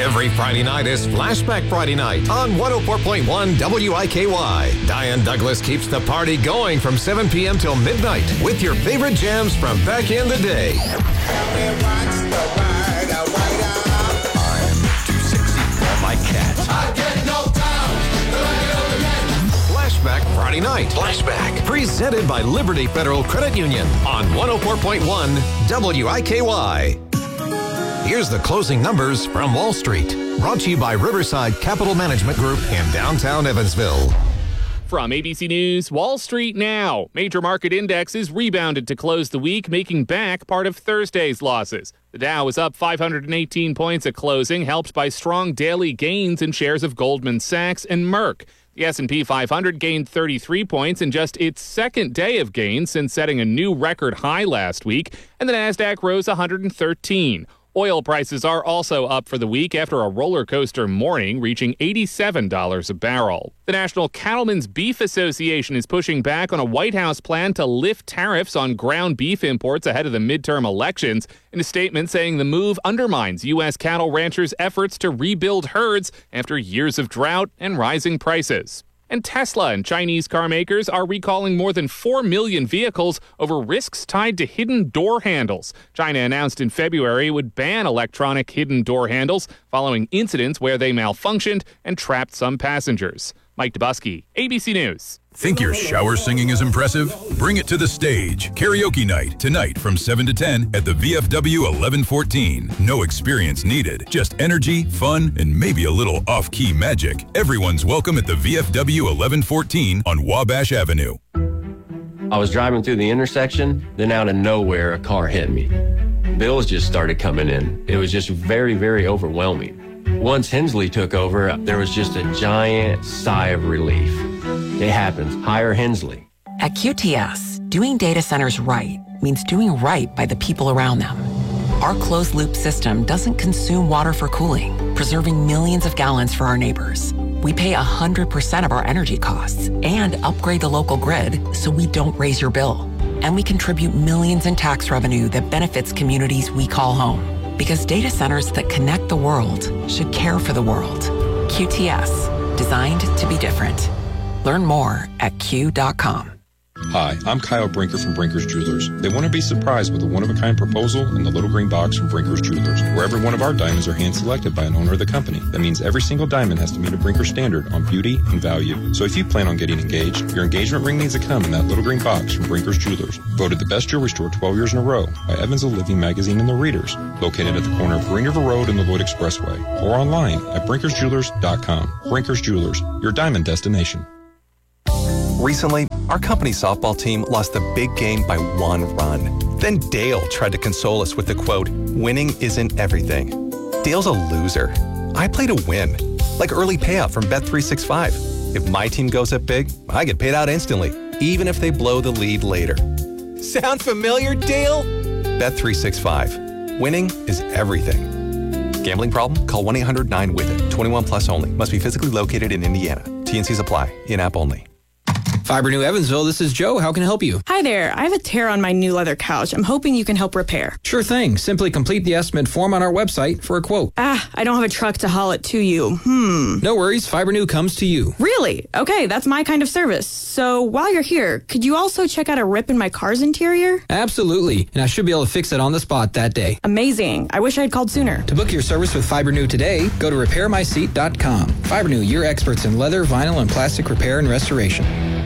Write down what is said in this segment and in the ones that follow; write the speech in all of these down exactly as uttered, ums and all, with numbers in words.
Every Friday night is Flashback Friday Night on one oh four point one W I K Y. Diane Douglas keeps the party going from seven p.m. till midnight with your favorite jams from back in the day. I'm too sexy for my cat. I get no time. Flashback Friday Night. Flashback. Presented by Liberty Federal Credit Union on one oh four point one W I K Y. Here's the closing numbers from Wall Street. Brought to you by Riverside Capital Management Group in downtown Evansville. From A B C News, Wall Street now. Major market indexes rebounded to close the week, making back part of Thursday's losses. The Dow was up five hundred eighteen points at closing, helped by strong daily gains in shares of Goldman Sachs and Merck. The S and P five hundred gained thirty-three points in just its second day of gains since setting a new record high last week, and the Nasdaq rose one hundred thirteen. Oil prices are also up for the week after a roller coaster morning, reaching eighty-seven dollars a barrel. The National Cattlemen's Beef Association is pushing back on a White House plan to lift tariffs on ground beef imports ahead of the midterm elections, in a statement saying the move undermines U S cattle ranchers' efforts to rebuild herds after years of drought and rising prices. And Tesla and Chinese car makers are recalling more than four million vehicles over risks tied to hidden door handles. China announced in February it would ban electronic hidden door handles following incidents where they malfunctioned and trapped some passengers. Mike Dubusky, A B C News. Think your shower singing is impressive? Bring it to the stage. Karaoke night tonight from seven to ten at the V F W eleven fourteen. No experience needed, just energy, fun, and maybe a little off-key magic. Everyone's welcome at the V F W eleven fourteen on Wabash Avenue. I was driving through the intersection, then out of nowhere a car hit me. Bills just started coming in. It was just very, very overwhelming. Once Hensley took over, there was just a giant sigh of relief. It happens. Hire Hensley. At Q T S, doing data centers right means doing right by the people around them. Our closed-loop system doesn't consume water for cooling, preserving millions of gallons for our neighbors. We pay one hundred percent of our energy costs and upgrade the local grid so we don't raise your bill. And we contribute millions in tax revenue that benefits communities we call home. Because data centers that connect the world should care for the world. Q T S, designed to be different. Learn more at Q dot com. Hi, I'm Kyle Brinker from Brinker's Jewelers. They want to be surprised with a one-of-a-kind proposal in the little green box from Brinker's Jewelers, where every one of our diamonds are hand-selected by an owner of the company. That means every single diamond has to meet a Brinker standard on beauty and value. So if you plan on getting engaged, your engagement ring needs to come in that little green box from Brinker's Jewelers. Voted the best jewelry store twelve years in a row by Evansville Living Magazine and the Readers. Located at the corner of Green River Road and the Lloyd Expressway. Or online at brinkers jewelers dot com. Brinker's Jewelers, your diamond destination. Recently, our company softball team lost the big game by one run. Then Dale tried to console us with the quote, "Winning isn't everything." Dale's a loser. I play to win. Like early payout from Bet three sixty-five. If my team goes up big, I get paid out instantly, even if they blow the lead later. Sound familiar, Dale? Bet three sixty-five. Winning is everything. Gambling problem? Call one eight hundred nine with it. twenty-one plus only. Must be physically located in Indiana. T and Cs apply. In-app only. Fiber New Evansville, this is Joe. How can I help you? Hi there. I have a tear on my new leather couch. I'm hoping you can help repair. Sure thing. Simply complete the estimate form on our website for a quote. Ah, I don't have a truck to haul it to you. Hmm. No worries. Fiber New comes to you. Really? Okay, that's my kind of service. So while you're here, could you also check out a rip in my car's interior? Absolutely. And I should be able to fix it on the spot that day. Amazing. I wish I had called sooner. To book your service with Fiber New today, go to repair my seat dot com. Fiber New, your experts in leather, vinyl, and plastic repair and restoration.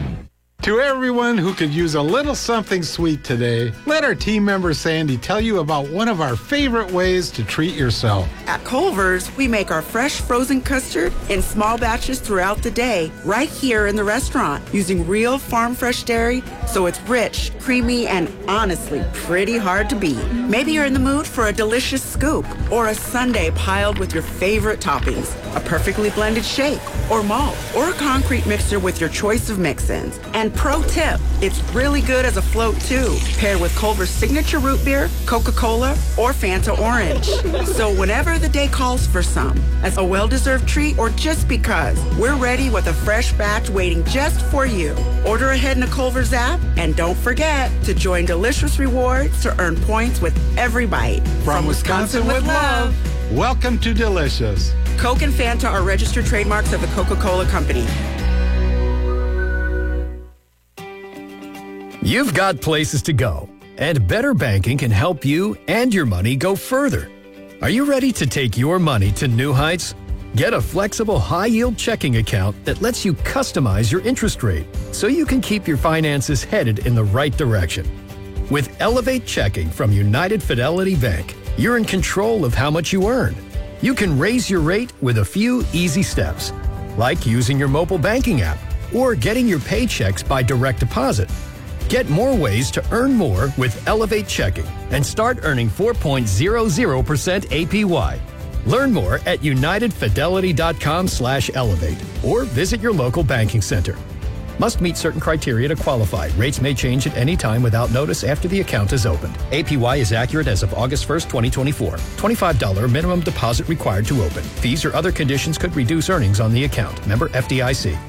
To everyone who could use a little something sweet today, let our team member Sandy tell you about one of our favorite ways to treat yourself. At Culver's, we make our fresh frozen custard in small batches throughout the day, right here in the restaurant, using real farm fresh dairy, so it's rich, creamy, and honestly pretty hard to beat. Maybe you're in the mood for a delicious scoop or a sundae piled with your favorite toppings, a perfectly blended shake or malt, or a concrete mixer with your choice of mix-ins. And pro tip, it's really good as a float too, paired with Culver's signature root beer, Coca-Cola, or Fanta Orange. So whenever the day calls for some, as a well-deserved treat or just because, we're ready with a fresh batch waiting just for you. Order ahead in the Culver's app, and don't forget to join Delicious Rewards to earn points with every bite. From Wisconsin with love, Welcome to delicious. Coke and Fanta are registered trademarks of the Coca-Cola Company. You've got places to go, and Better Banking can help you and your money go further. Are you ready to take your money to new heights? Get a flexible, high-yield checking account that lets you customize your interest rate so you can keep your finances headed in the right direction. With Elevate Checking from United Fidelity Bank, you're in control of how much you earn. You can raise your rate with a few easy steps, like using your mobile banking app or getting your paychecks by direct deposit. Get more ways to earn more with Elevate Checking and start earning four point zero zero percent A P Y. Learn more at unitedfidelity.com slash elevate or visit your local banking center. Must meet certain criteria to qualify. Rates may change at any time without notice after the account is opened. A P Y is accurate as of August first, twenty twenty-four. twenty-five dollars minimum deposit required to open. Fees or other conditions could reduce earnings on the account. Member F D I C.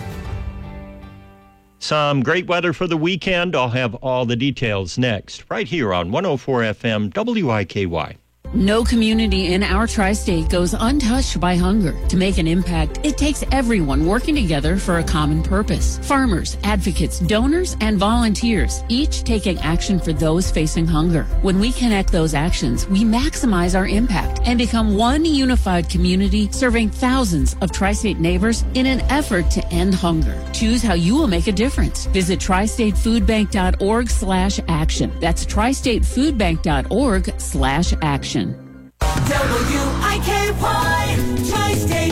Some great weather for the weekend. I'll have all the details next, right here on one oh four F M W I K Y. No community in our tri-state goes untouched by hunger. To make an impact, it takes everyone working together for a common purpose. Farmers, advocates, donors, and volunteers, each taking action for those facing hunger. When we connect those actions, we maximize our impact and become one unified community serving thousands of tri-state neighbors in an effort to end hunger. Choose how you will make a difference. Visit tristatefoodbank.org slash action. That's tristatefoodbank.org slash action. W I K Y Tri-State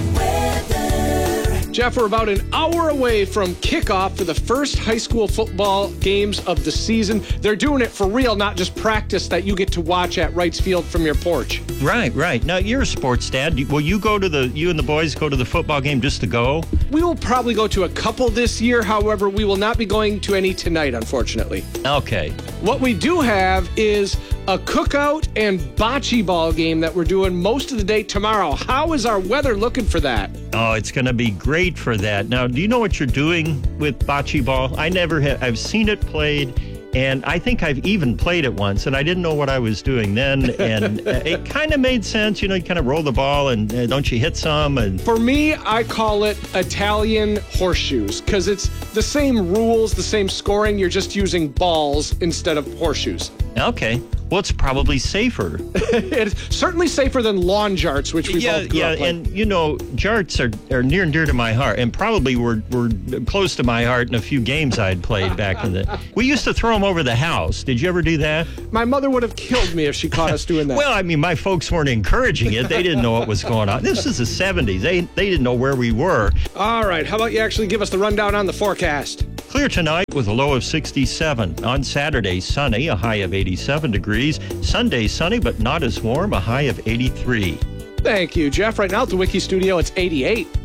Weather. Jeff, we're about an hour away from kickoff for the first high school football games of the season. They're doing it for real, not just practice that you get to watch at Wrights Field from your porch. Right, right. Now, you're a sports dad. Will you go to the, you and the boys go to the football game just to go? We will probably go to a couple this year. However, we will not be going to any tonight, unfortunately. Okay. What we do have is a cookout and bocce ball game that we're doing most of the day tomorrow. How is our weather looking for that? Oh, it's going to be great for that. Now, do you know what you're doing with bocce ball? I never have. I've seen it played, and I think I've even played it once, and I didn't know what I was doing then, and it kind of made sense. You know, you kind of roll the ball, and uh, don't you hit some? And for me, I call it Italian horseshoes because it's the same rules, the same scoring. You're just using balls instead of horseshoes. Okay. Well, it's probably safer. It's certainly safer than lawn jarts, which we yeah, both grew yeah, up with. and you know, jarts are, are near and dear to my heart, and probably were were close to my heart in a few games I'd played back in the. We used to throw them over the house. Did you ever do that? My mother would have killed me if she caught us doing that. Well, I mean, my folks weren't encouraging it. They didn't know what was going on. This is the seventies. They they didn't know where we were. All right, how about you actually give us the rundown on the forecast? Clear tonight with a low of sixty-seven. On Saturday, sunny, a high of eighty-seven degrees. Sunday, sunny, but not as warm, a high of eighty-three. Thank you, Jeff. Right now at the Wiki Studio, it's eighty-eight.